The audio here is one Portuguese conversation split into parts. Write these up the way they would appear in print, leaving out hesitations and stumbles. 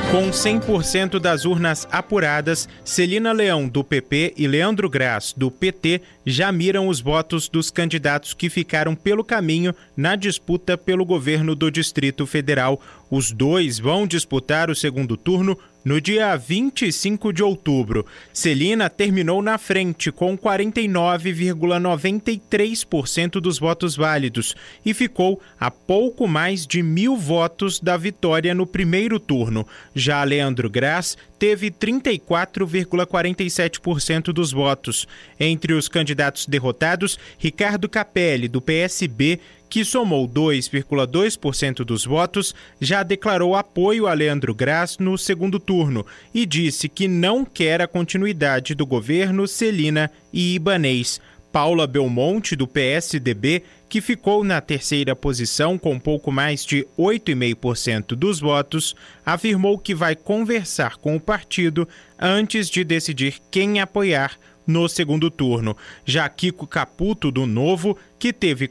Com 100% das urnas apuradas, Celina Leão, do PP, e Leandro Graz, do PT, já miram os votos dos candidatos que ficaram pelo caminho na disputa pelo governo do Distrito Federal. Os dois vão disputar o segundo turno no dia 25 de outubro. Celina terminou na frente com 49,93% dos votos válidos e ficou a pouco mais de 1.000 votos da vitória no primeiro turno. Já Leandro Graz teve 34,47% dos votos. Entre os candidatos derrotados, Ricardo Capelli, do PSB, que somou 2,2% dos votos, já declarou apoio a Leandro Graz no segundo turno e disse que não quer a continuidade do governo Celina e Ibanez. Paula Belmonte, do PSDB, que ficou na terceira posição com pouco mais de 8,5% dos votos, afirmou que vai conversar com o partido antes de decidir quem apoiar no segundo turno. Já Kiko Caputo, do Novo, que teve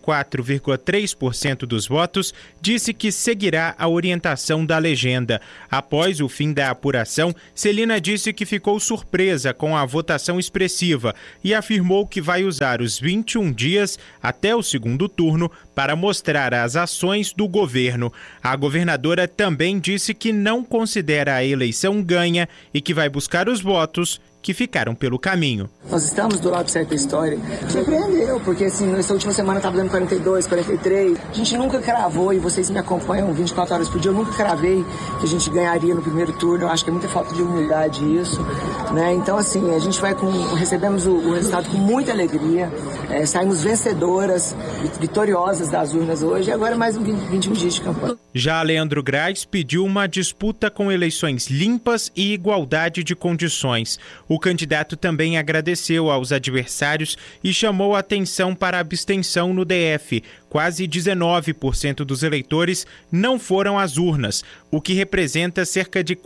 4,3% dos votos, disse que seguirá a orientação da legenda. Após o fim da apuração, Celina disse que ficou surpresa com a votação expressiva e afirmou que vai usar os 21 dias até o segundo turno para mostrar as ações do governo. A governadora também disse que não considera a eleição ganha e que vai buscar os votos que ficaram pelo caminho. Nós estamos do lado certo da história. Surpreendeu, porque assim, nessa última semana estava dando 42, 43. A gente nunca cravou, e vocês me acompanham 24 horas por dia, eu nunca cravei que a gente ganharia no primeiro turno. Eu acho que é muita falta de humildade isso, né? Então assim, a gente recebemos o resultado com muita alegria, saímos vencedoras, vitoriosas das urnas hoje, e agora mais 21 dias de campanha. Já Leandro Graz pediu uma disputa com eleições limpas e igualdade de condições. O candidato também agradeceu aos adversários e chamou a atenção para a abstenção no DF. Quase 19% dos eleitores não foram às urnas, o que representa cerca de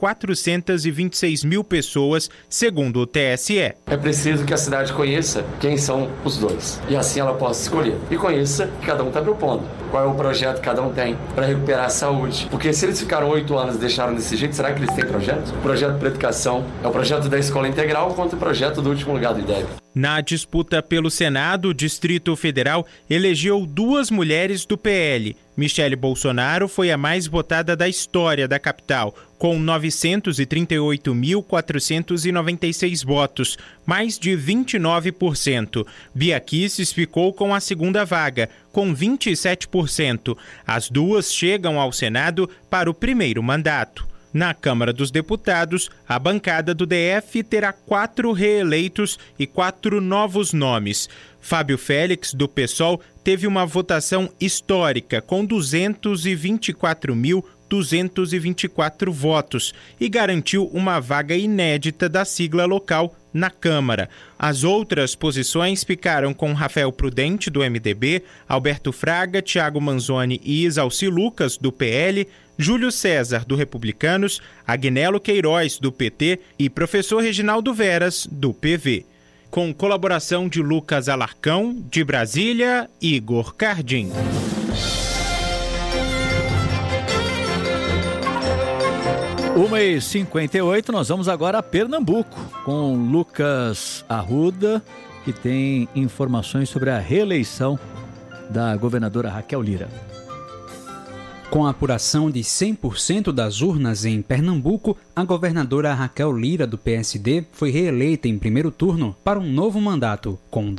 426 mil pessoas, segundo o TSE. É preciso que a cidade conheça quem são os dois, e assim ela possa escolher. E conheça o que cada um está propondo, qual é o projeto que cada um tem para recuperar a saúde. Porque se eles ficaram 8 anos e deixaram desse jeito, será que eles têm projeto? O projeto para educação é o projeto da escola integral contra o projeto do último lugar do IDEB. Na disputa pelo Senado, o Distrito Federal elegeu 2 mulheres do PL. Michele Bolsonaro foi a mais votada da história da capital, com 938.496 votos, mais de 29%. Bia Kicis ficou com a segunda vaga, com 27%. As duas chegam ao Senado para o primeiro mandato. Na Câmara dos Deputados, a bancada do DF terá 4 reeleitos e 4 novos nomes. Fábio Félix, do PSOL, teve uma votação histórica com 224.224 votos e garantiu uma vaga inédita da sigla local na Câmara. As outras posições ficaram com Rafael Prudente, do MDB, Alberto Fraga, Thiago Manzoni e Isalci Lucas, do PL, Júlio César, do Republicanos, Agnello Queiroz, do PT e professor Reginaldo Veras, do PV. Com colaboração de Lucas Alarcão, de Brasília, Igor Cardim. Uma e 58, nós vamos agora a Pernambuco, com Lucas Arruda, que tem informações sobre a reeleição da governadora Raquel Lira. Com a apuração de 100% das urnas em Pernambuco, a governadora Raquel Lira, do PSD, foi reeleita em primeiro turno para um novo mandato, com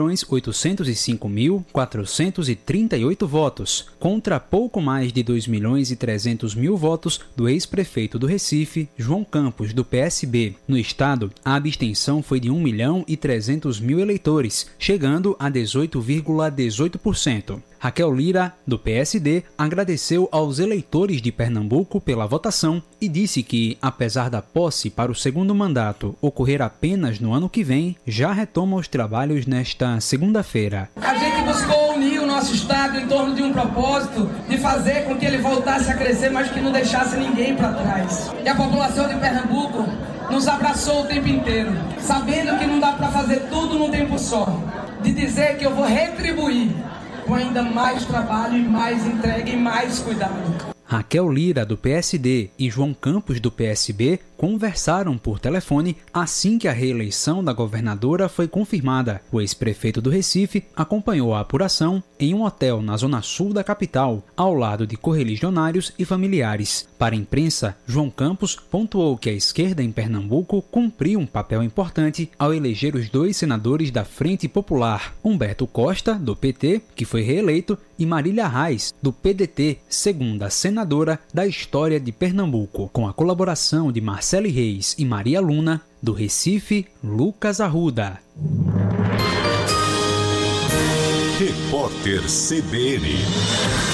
2.805.438 votos, contra pouco mais de 2.300.000 votos do ex-prefeito do Recife, João Campos, do PSB. No estado, a abstenção foi de 1.300.000 eleitores, chegando a 18,18%. Raquel Lira, do PSD, agradeceu aos eleitores de Pernambuco pela votação e disse que, apesar da posse para o segundo mandato ocorrer apenas no ano que vem, já retoma os trabalhos nesta segunda-feira. A gente buscou unir o nosso estado em torno de um propósito de fazer com que ele voltasse a crescer, mas que não deixasse ninguém para trás. E a população de Pernambuco nos abraçou o tempo inteiro, sabendo que não dá para fazer tudo num tempo só, de dizer que eu vou retribuir com ainda mais trabalho e mais entrega e mais cuidado. Raquel Lira, do PSD, e João Campos, do PSB, conversaram por telefone assim que a reeleição da governadora foi confirmada. O ex-prefeito do Recife acompanhou a apuração em um hotel na zona sul da capital, ao lado de correligionários e familiares. Para a imprensa, João Campos pontuou que a esquerda em Pernambuco cumpriu um papel importante ao eleger os 2 senadores da Frente Popular, Humberto Costa, do PT, que foi reeleito, e Marília Reis, do PDT, segunda senadora da história de Pernambuco. Com a colaboração de Marcele Reis e Maria Luna, do Recife, Lucas Arruda. Repórter CBN.